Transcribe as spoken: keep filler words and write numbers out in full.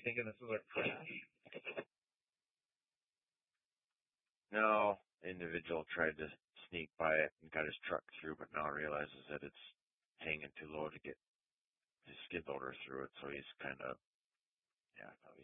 thinking this was a crash? No, individual tried to sneak by it and got his truck through, but now realizes that it's hanging too low to get his skid loader through it, so he's kind of, yeah, he's